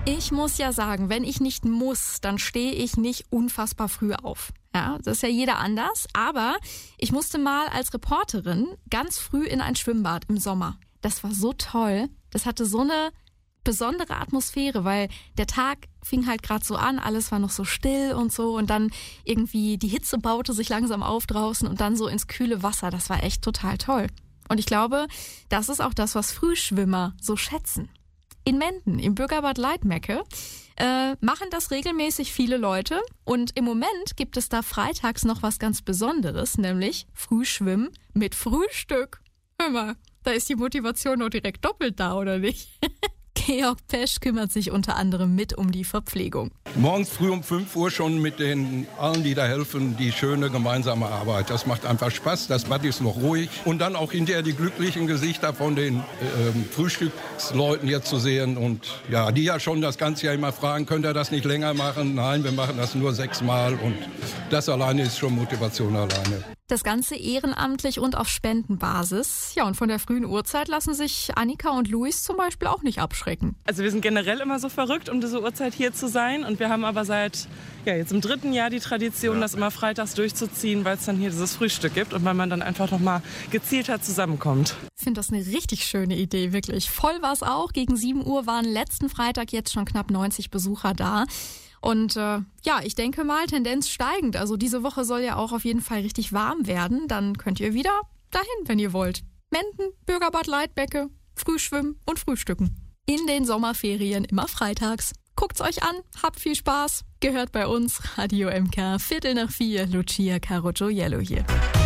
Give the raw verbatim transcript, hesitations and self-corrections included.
Ich muss ja sagen, wenn ich nicht muss, dann stehe ich nicht unfassbar früh auf. Ja, das ist ja jeder anders. Aber ich musste mal als Reporterin ganz früh in ein Schwimmbad im Sommer. Das war so toll. Das hatte so eine besondere Atmosphäre, weil der Tag fing halt gerade so an, alles war noch so still und so und dann irgendwie die Hitze baute sich langsam auf draußen und dann so ins kühle Wasser. Das war echt total toll. Und ich glaube, das ist auch das, was Frühschwimmer so schätzen. In Menden, im Bürgerbad Leitmecke, äh, machen das regelmäßig viele Leute. Und im Moment gibt es da freitags noch was ganz Besonderes, nämlich Frühschwimmen mit Frühstück. Hör mal, da ist die Motivation noch direkt doppelt da, oder nicht? Georg Pesch kümmert sich unter anderem mit um die Verpflegung. Morgens früh um fünf Uhr schon mit den allen, die da helfen, die schöne gemeinsame Arbeit. Das macht einfach Spaß, das Bad ist noch ruhig. Und dann auch hinterher die glücklichen Gesichter von den äh, Frühstücksleuten hier zu sehen. Und ja, die ja schon das ganze Jahr immer fragen, könnt ihr das nicht länger machen? Nein, wir machen das nur sechsmal und das alleine ist schon Motivation alleine. Das Ganze ehrenamtlich und auf Spendenbasis. Ja, und von der frühen Uhrzeit lassen sich Annika und Luis zum Beispiel auch nicht abschrecken. Also wir sind generell immer so verrückt, um diese Uhrzeit hier zu sein. Und wir haben aber seit ja, jetzt im dritten Jahr die Tradition, ja. das immer freitags durchzuziehen, weil es dann hier dieses Frühstück gibt und weil man dann einfach nochmal gezielter zusammenkommt. Ich finde das eine richtig schöne Idee, wirklich. Voll war es auch. Gegen sieben Uhr waren letzten Freitag jetzt schon knapp neunzig Besucher da. Und äh, ja, ich denke mal, Tendenz steigend. Also diese Woche soll ja auch auf jeden Fall richtig warm werden. Dann könnt ihr wieder dahin, wenn ihr wollt. Menden, Bürgerbad Leitmecke, Frühschwimmen und Frühstücken. In den Sommerferien immer freitags. Guckt's euch an, habt viel Spaß. Gehört bei uns Radio M K, Viertel nach vier, Lucia Carogioiello hier.